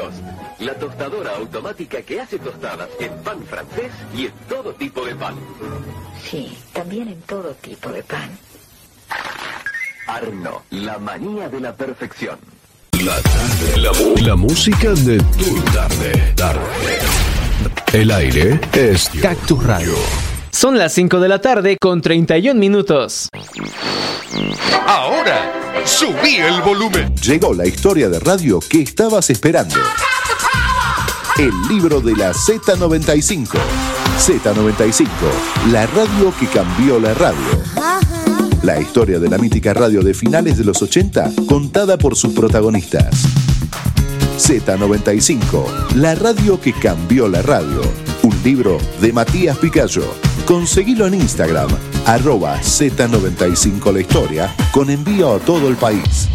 Toast, la tostadora automática que hace tostadas en pan francés y en todo tipo de pan. Sí, también en todo tipo de pan. Arno, la manía de la perfección. La tarde, la música de tu tarde. El aire es Cactus Radio. Son las 5 de la tarde con 31 minutos. Ahora, subí el volumen. Llegó la historia de radio que estabas esperando. El libro de la Z95. Z95, la radio que cambió la radio. La historia de la mítica radio de finales de los 80, contada por sus protagonistas. Z95, la radio que cambió la radio. Un libro de Matías Picayo. Conseguilo en Instagram, @Z95 la historia, con envío a todo el país.